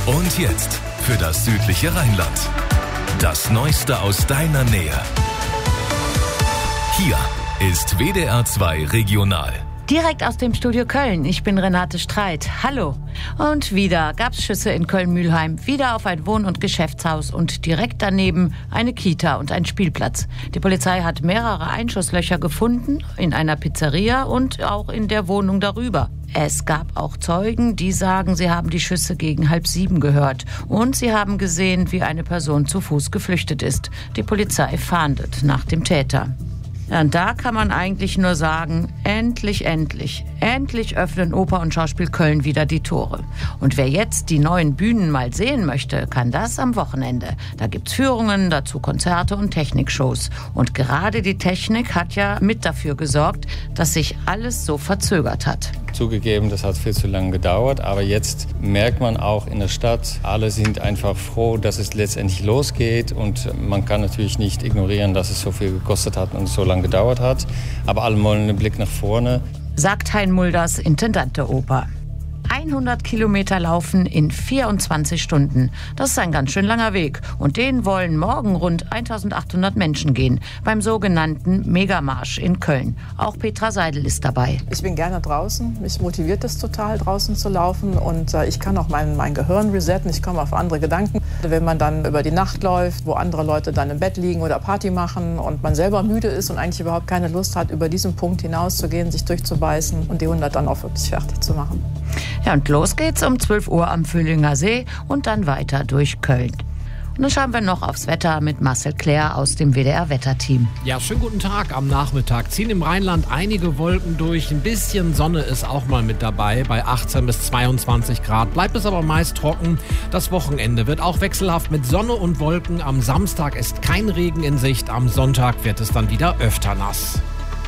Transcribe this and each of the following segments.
Und jetzt für das südliche Rheinland. Das Neueste aus deiner Nähe. Hier ist WDR 2 Regional. Direkt aus dem Studio Köln. Ich bin Renate Streit. Hallo. Und wieder gab's Schüsse in Köln-Mühlheim. Wieder auf ein Wohn- und Geschäftshaus und direkt daneben eine Kita und ein Spielplatz. Die Polizei hat mehrere Einschusslöcher gefunden, in einer Pizzeria und auch in der Wohnung darüber. Es gab auch Zeugen, die sagen, sie haben die Schüsse gegen 6:30 gehört. Und sie haben gesehen, wie eine Person zu Fuß geflüchtet ist. Die Polizei fahndet nach dem Täter. Ja, und da kann man eigentlich nur sagen, endlich öffnen Oper und Schauspiel Köln wieder die Tore. Und wer jetzt die neuen Bühnen mal sehen möchte, kann das am Wochenende. Da gibt's Führungen, dazu Konzerte und Technikshows. Und gerade die Technik hat ja mit dafür gesorgt, dass sich alles so verzögert hat. Zugegeben, das hat viel zu lange gedauert, aber jetzt merkt man auch in der Stadt, alle sind einfach froh, dass es letztendlich losgeht und man kann natürlich nicht ignorieren, dass es so viel gekostet hat und so lange gedauert hat, aber alle wollen einen Blick nach vorne. Sagt Hein Mulders, Intendant der Oper. 100 Kilometer laufen in 24 Stunden. Das ist ein ganz schön langer Weg. Und den wollen morgen rund 1800 Menschen gehen. Beim sogenannten Megamarsch in Köln. Auch Petra Seidel ist dabei. Ich bin gerne draußen. Mich motiviert es total, draußen zu laufen. Und ich kann auch mein Gehirn resetten. Ich komme auf andere Gedanken. Wenn man dann über die Nacht läuft, wo andere Leute dann im Bett liegen oder Party machen und man selber müde ist und eigentlich überhaupt keine Lust hat, über diesen Punkt hinauszugehen, sich durchzubeißen und die 100 dann auch wirklich fertig zu machen. Ja, und los geht's um 12 Uhr am Vöhlinger See und dann weiter durch Köln. Und dann schauen wir noch aufs Wetter mit Marcel Claire aus dem WDR-Wetterteam. Ja, schönen guten Tag am Nachmittag. Ziehen im Rheinland einige Wolken durch. Ein bisschen Sonne ist auch mal mit dabei. Bei 18 bis 22 Grad bleibt es aber meist trocken. Das Wochenende wird auch wechselhaft mit Sonne und Wolken. Am Samstag ist kein Regen in Sicht. Am Sonntag wird es dann wieder öfter nass.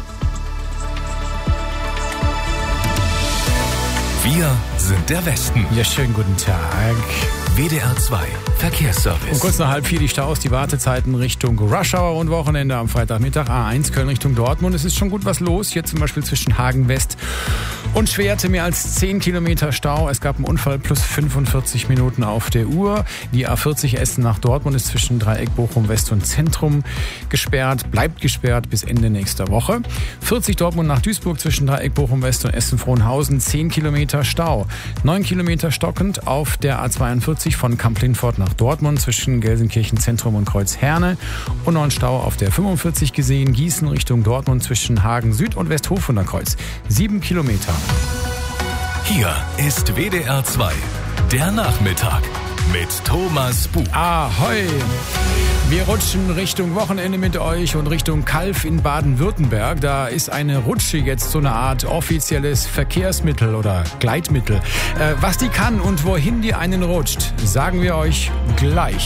Wir sind der Westen. Ja, schönen guten Tag. WDR 2 Verkehrsservice. Und kurz nach 3:30 die Staus, die Wartezeiten Richtung Rush Hour und Wochenende am Freitagmittag. A1 Köln Richtung Dortmund. Es ist schon gut was los. Hier zum Beispiel zwischen Hagen West und Schwerte mehr als 10 Kilometer Stau. Es gab einen Unfall plus 45 Minuten auf der Uhr. Die A40 Essen nach Dortmund ist zwischen Dreieck Bochum West und Zentrum gesperrt. Bleibt gesperrt bis Ende nächster Woche. 40 Dortmund nach Duisburg zwischen Dreieck Bochum West und Essen-Frohnhausen. 10 Kilometer Stau. 9 Kilometer stockend auf der A42 von Kamp-Lindfort nach Dortmund zwischen Gelsenkirchen Zentrum und Kreuzherne. Und noch ein Stau auf der 45 gesehen. Gießen Richtung Dortmund zwischen Hagen Süd und Westhofunder Kreuz. 7 Kilometer. Hier ist WDR 2, der Nachmittag mit Thomas Buch. Ahoi! Wir rutschen Richtung Wochenende mit euch und Richtung Calw in Baden-Württemberg. Da ist eine Rutsche jetzt so eine Art offizielles Verkehrsmittel oder Gleitmittel. Was die kann und wohin die einen rutscht, sagen wir euch gleich.